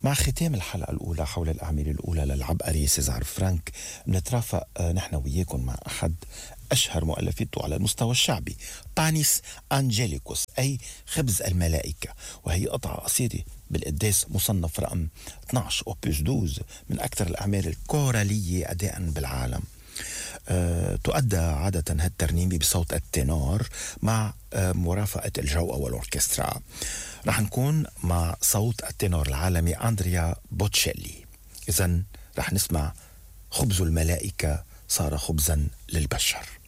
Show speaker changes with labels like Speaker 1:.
Speaker 1: مع ختام الحلقة الأولى حول الأعمال الأولى للعبقري سيزار فرانك، بنترافق نحن وياكم مع أحد أشهر مؤلفاته على المستوى الشعبي، بانيس أنجيليكوس، أي خبز الملائكة، وهي قطعة قصيرة بالقداس مصنف رقم 12 أوبوس 12 من أكثر الأعمال الكورالية أداء بالعالم. تؤدى عادة هالترنيمة بصوت التنور مع مرافقة الجوقة والأوركسترا. رح نكون مع صوت التنور العالمي أندريا بوتشيلي. إذن رح نسمع خبز الملائكة صار خبزا للبشر.